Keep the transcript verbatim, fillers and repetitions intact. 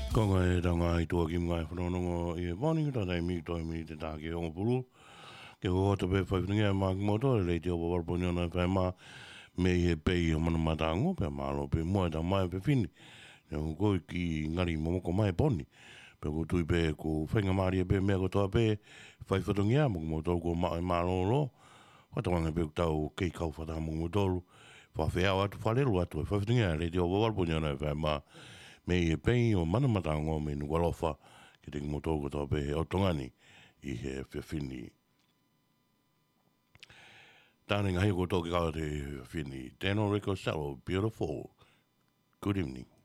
Konga e ranga i tua ki mga e whanonongo i e wāninga tā nei mi toi mi te tā ki honga pulu. Ke ho hota pe whaiwhinga e māki moto e rei te opa warponi ona e whai mā me i he pei o mana matango pe mālo pe mua e tā mai pe whini. Ne ho koi ki ngari momoko mai poni. Pe ko tui pe ko whainga maari e pe mea ko toa pe whai whatongi a moko moto ko mai mālo lo. Whatawanga pe tau kei kau whata moko moto. Whawhea atu whalelu atu e whaiwhinga e rei te opa warponi ona e whai mā me i pei o mana matango me nu walofa ki te moto ko toa pe o tongani i he whiwhini. Tāne ngahi ko tō ki kawa te whiwhini. Tēnō Rico Salo, beautiful. Good evening.